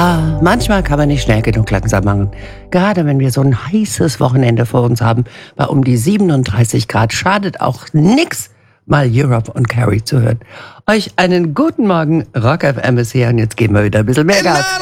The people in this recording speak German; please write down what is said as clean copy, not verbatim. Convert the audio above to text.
Manchmal kann man nicht schnell genug langsam machen. Gerade wenn wir so ein heißes Wochenende vor uns haben, bei um die 37 Grad, schadet auch nix, mal Europe und Carrie zu hören. Euch einen guten Morgen, Rock FM ist hier und jetzt geben wir wieder ein bisschen mehr Gas.